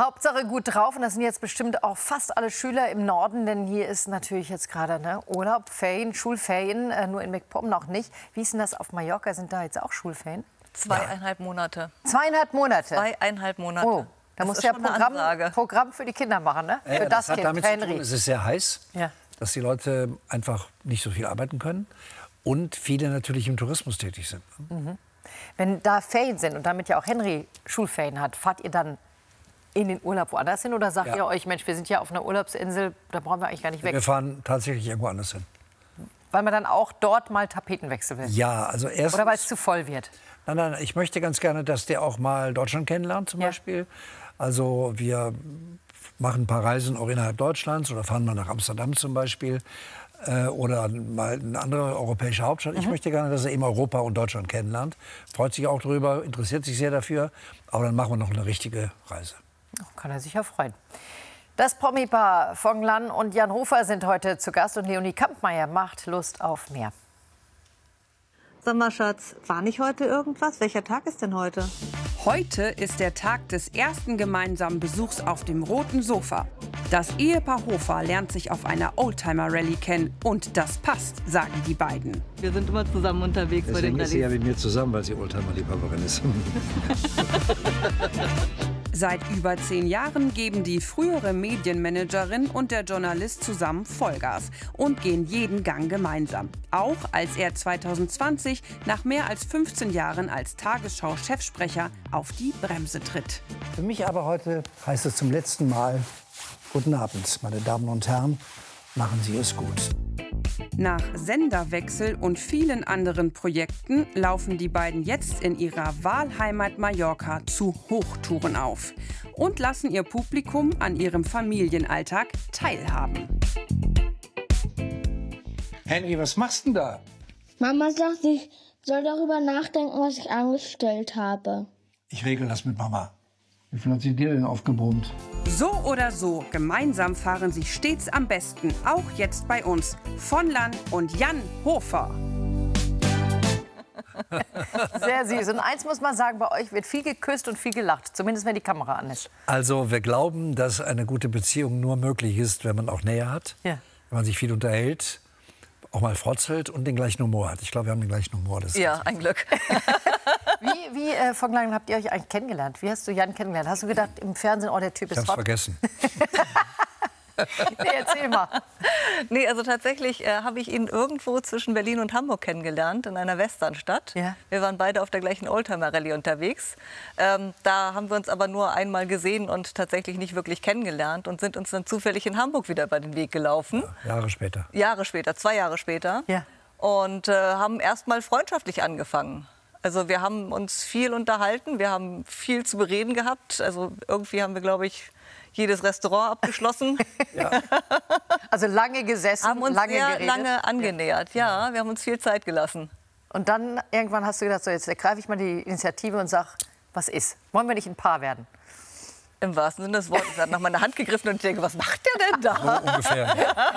Hauptsache gut drauf. Und das sind jetzt bestimmt auch fast alle Schüler im Norden. Denn hier ist natürlich jetzt gerade Urlaub, Ferien, Schulferien. Nur in MacPom noch nicht. Wie ist denn das auf Mallorca? Sind da jetzt auch Schulferien? 2,5 Monate. 2,5 Monate? 2,5 Monate. Oh, da musst du ja Programm für die Kinder machen, ne? Für das hat Kind, damit zu tun, Henry. es ist sehr heiß, Ja. dass die Leute einfach nicht so viel arbeiten können. Und viele natürlich im Tourismus tätig sind. Mhm. Wenn da Ferien sind und damit ja auch Henry Schulferien hat, fahrt ihr dann in den Urlaub woanders hin? Oder sagt ihr euch, Mensch, wir sind ja auf einer Urlaubsinsel, da brauchen wir eigentlich gar nicht weg? Wir fahren tatsächlich irgendwo anders hin. Weil man dann auch dort mal Tapetenwechsel will? Ja, also erstens... Oder weil es zu voll wird? Nein, nein, ich möchte ganz gerne, dass der auch mal Deutschland kennenlernt zum Beispiel. Also wir machen ein paar Reisen auch innerhalb Deutschlands oder fahren mal nach Amsterdam zum Beispiel. Oder mal eine andere europäische Hauptstadt. Ich möchte gerne, dass er eben Europa und Deutschland kennenlernt. Freut sich auch darüber, interessiert sich sehr dafür. Aber dann machen wir noch eine richtige Reise. Kann er sich ja freuen. Das Promi-Paar Phong Lan und Jan Hofer sind heute zu Gast. Und Leonie Kampmeier macht Lust auf mehr. Sag mal, Schatz, war nicht heute irgendwas? Welcher Tag ist denn heute? Heute ist der Tag des ersten gemeinsamen Besuchs auf dem roten Sofa. Das Ehepaar Hofer lernt sich auf einer Oldtimer-Rallye kennen. Und das passt, sagen die beiden. Wir sind immer zusammen unterwegs bei den Deswegen ist sie ja Rallyes. mit mir zusammen, weil sie Oldtimer-Liebhaberin ist. Seit über 10 Jahren geben die frühere Medienmanagerin und der Journalist zusammen Vollgas und gehen jeden Gang gemeinsam. Auch als er 2020 nach mehr als 15 Jahren als Tagesschau-Chefsprecher auf die Bremse tritt. Für mich aber heute heißt es zum letzten Mal: Guten Abend, meine Damen und Herren, machen Sie es gut. Nach Senderwechsel und vielen anderen Projekten laufen die beiden jetzt in ihrer Wahlheimat Mallorca zu Hochtouren auf und lassen ihr Publikum an ihrem Familienalltag teilhaben. Henry, was machst du denn da? Mama sagt, ich soll darüber nachdenken, was ich angestellt habe. Ich regel das mit Mama. Wie viel hat sie dir denn aufgebrummt? So oder so, gemeinsam fahren sie stets am besten, auch jetzt bei uns, Phong Lan und Jan Hofer. Sehr süß. Und eins muss man sagen, bei euch wird viel geküsst und viel gelacht. Zumindest, wenn die Kamera an ist. Also wir glauben, dass eine gute Beziehung nur möglich ist, wenn man auch Nähe hat, Ja. wenn man sich viel unterhält, auch mal frotzelt und den gleichen Humor hat. Ich glaube, wir haben den gleichen Humor. Das ist Ja, ein Glück. Wie Phong Lan, habt ihr euch eigentlich kennengelernt? Wie hast du Jan kennengelernt? Hast du gedacht im Fernsehen, oh, der Typ Ich ist hab's hot? vergessen. Nee, erzähl mal. Nee, also tatsächlich habe ich ihn irgendwo zwischen Berlin und Hamburg kennengelernt, in einer Westernstadt. Ja. Wir waren beide auf der gleichen Oldtimer-Rallye unterwegs. Da haben wir uns aber nur einmal gesehen und tatsächlich nicht wirklich kennengelernt und sind uns dann zufällig in Hamburg wieder über den Weg gelaufen. Ja, Jahre später. Jahre später, 2 Jahre später. Ja. Und haben erst mal freundschaftlich angefangen. Also wir haben uns viel unterhalten, wir haben viel zu bereden gehabt. Also irgendwie haben wir, glaube ich, jedes Restaurant abgeschlossen. Also lange gesessen, Haben uns lange sehr geredet. lange angenähert. Ja, wir haben uns viel Zeit gelassen. Und dann irgendwann hast du gedacht, so, jetzt ergreife ich mal die Initiative und sag, was ist? Wollen wir nicht ein Paar werden? Im wahrsten Sinne des Wortes. Er hat nach meiner Hand gegriffen und ich denke, was macht der denn da? So ungefähr.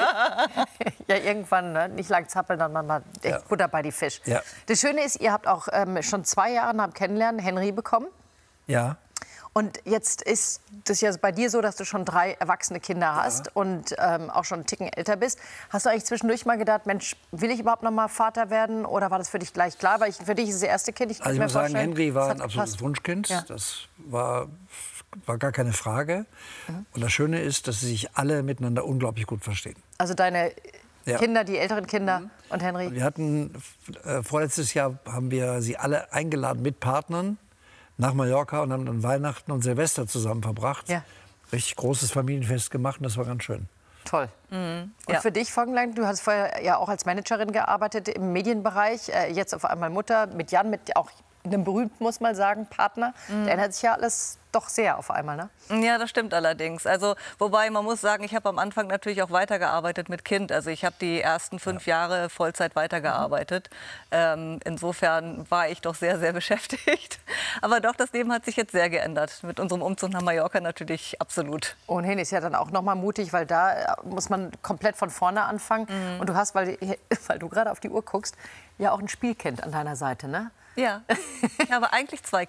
Ja, irgendwann, ne? Nicht lang zappeln, dann mal echt Butter bei die Fisch. Ja. Das Schöne ist, ihr habt auch schon 2 Jahre nach dem Kennenlernen Henry bekommen. Ja. Und jetzt ist das ja bei dir so, dass du schon 3 erwachsene Kinder hast und auch schon einen Ticken älter bist. Hast du eigentlich zwischendurch mal gedacht, Mensch, will ich überhaupt noch mal Vater werden? Oder war das für dich gleich klar? Weil für dich ist das erste Kind. Ich Also ich muss sagen, Henry war ein absolutes gepasst. Wunschkind. Ja. Das war gar keine Frage. Und das Schöne ist, dass sie sich alle miteinander unglaublich gut verstehen. Also deine Ja. Kinder, die älteren Kinder und Henry. Wir hatten vorletztes Jahr haben wir sie alle eingeladen mit Partnern nach Mallorca und haben dann Weihnachten und Silvester zusammen verbracht. Ja. Richtig großes Familienfest gemacht und das war ganz schön. Toll. Und ja. für dich, Phong Lan, du hast vorher ja auch als Managerin gearbeitet im Medienbereich, jetzt auf einmal Mutter mit Jan, mit auch einem berühmten, muss man sagen, Partner. Da ändert sich ja alles doch sehr auf einmal, ne? Ja, das stimmt allerdings. Also, wobei man muss sagen, ich habe am Anfang natürlich auch weitergearbeitet mit Kind. Also ich habe die ersten 5 Jahre Vollzeit weitergearbeitet. Insofern war ich doch sehr, sehr beschäftigt. Aber doch, das Leben hat sich jetzt sehr geändert. Mit unserem Umzug nach Mallorca natürlich absolut. Ohnehin ist ja dann auch noch mal mutig, weil da muss man komplett von vorne anfangen. Und du hast, weil du gerade auf die Uhr guckst, ja auch ein Spielkind an deiner Seite, ne? Ja, ich habe eigentlich 2